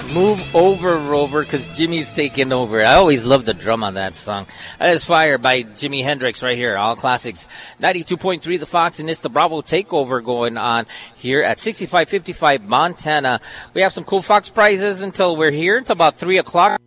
Move Over, Rover, because Jimmy's taking over. I always love the drum on that song. That is Fire by Jimi Hendrix right here. All classics. 92.3 The Fox, and it's the Bravo Takeover going on here at 6555 Montana. We have some cool Fox prizes until we're here, until about 3 o'clock.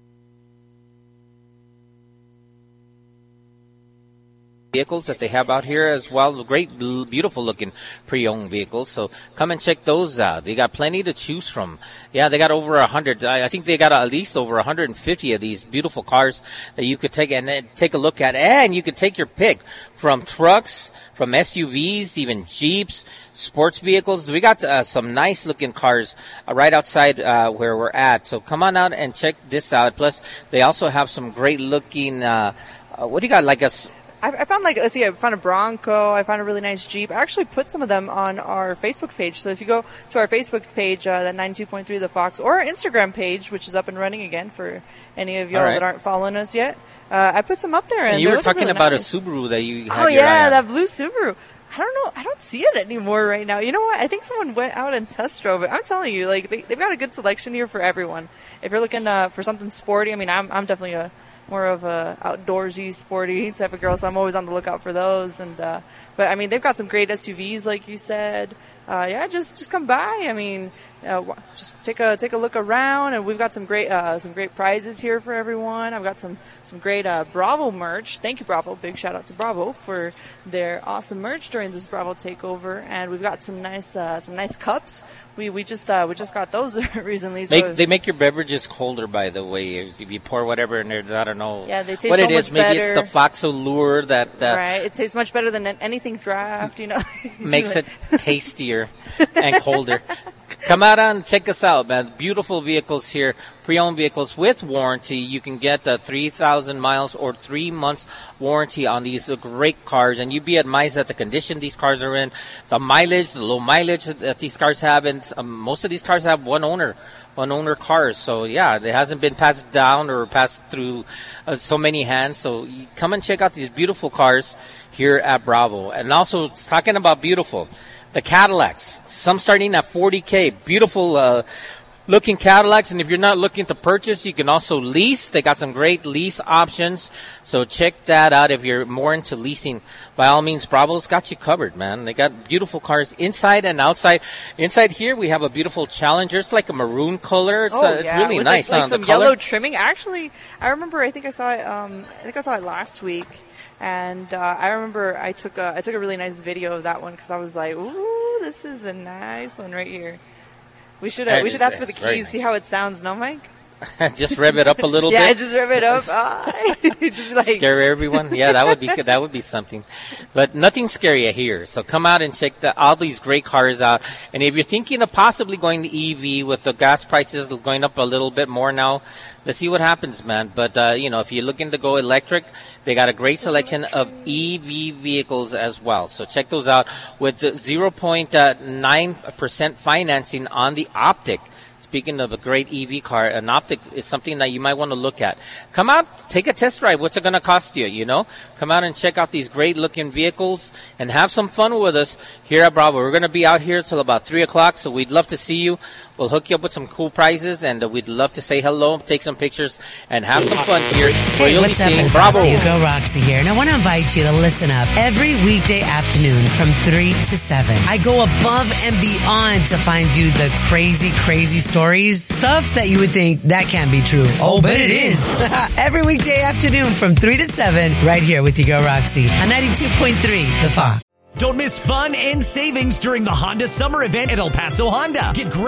Vehicles that they have out here as well. Great, beautiful looking pre-owned vehicles. So come and check those out. They got plenty to choose from. Yeah, they got over 100. I think they got at least over 150 of these beautiful cars that you could take and then take a look at. And you could take your pick from trucks, from SUVs, even Jeeps, sports vehicles. We got some nice looking cars right outside where we're at. So come on out and check this out. Plus, they also have some great looking, what do you got? Like I found I found a Bronco. I found a really nice Jeep. I actually put some of them on our Facebook page. So if you go to our Facebook page, that 92.3 The Fox, or our Instagram page, which is up and running again for any of y'all that aren't following us yet, I put some up there. And you were talking really about nice. A Subaru that you had. Oh yeah, that blue Subaru. I don't know. I don't see it anymore right now. You know what? I think someone went out and test drove it. I'm telling you, they've got a good selection here for everyone. If you're looking for something sporty, I mean, I'm definitely more of a outdoorsy, sporty type of girl, so I'm always on the lookout for those. And but I mean, they've got some great SUVs, like you said. Just come by. I mean, just take a look around, and we've got some great prizes here for everyone. I've got some great Bravo merch. Thank you, Bravo. Big shout out to Bravo for their awesome merch during this Bravo takeover, and we've got some nice cups. We just got those recently. So they make your beverages colder, by the way. If you pour whatever in there, I don't know they taste what so it is. much Maybe better. it's the Fox Allure that right. It tastes much better than anything draft. Makes it tastier and colder. Come out and check us out, man. Beautiful vehicles here, pre-owned vehicles with warranty. You can get 3,000 miles or 3 months warranty on these great cars, and you'd be amazed at the condition these cars are in, the mileage, the low mileage that these cars have, and most of these cars have one owner cars. So yeah, it hasn't been passed down or passed through so many hands. So you come and check out these beautiful cars here at Bravo. And also, talking about beautiful, the Cadillacs, some starting at $40K, beautiful looking Cadillacs. And if you're not looking to purchase, you can also lease. They got some great lease options, so check that out if you're more into leasing. By all means, Bravo's got you covered, man. They got beautiful cars inside and outside. Inside here, we have a beautiful Challenger. It's like a maroon color. It's really with nice. Like some the color. Yellow trimming. Actually, I remember. I think I saw it last week. And I remember I took a really nice video of that one because I was like, "Ooh, this is a nice one right here." We should ask for the keys, nice. See how it sounds, no, Mike? Just rev it up a little bit. Yeah, just rev it up. Just scare everyone. Yeah, that would be something. But nothing scary here. So come out and check all these great cars out. And if you're thinking of possibly going to EV with the gas prices going up a little bit more now, let's see what happens, man. But if you're looking to go electric, they got a great selection of EV vehicles as well. So check those out with 0.9% financing on the Optic. Speaking of a great EV car, an Optic is something that you might want to look at. Come out, take a test drive. What's it going to cost you, Come out and check out these great-looking vehicles and have some fun with us here at Bravo. We're going to be out here till about 3 o'clock, so we'd love to see you. We'll hook you up with some cool prizes, and we'd love to say hello, take some pictures, and have some fun here. Hey, what's up, Bravo? Go Roxy here. And I want to invite you to listen up every weekday afternoon from 3 to 7. I go above and beyond to find you the crazy, crazy stories, stuff that you would think that can't be true. Oh, but it is. Every weekday afternoon from 3 to 7, right here with you, Go Roxy, on 92.3 The Fox. Don't miss fun and savings during the Honda Summer Event at El Paso Honda. Get great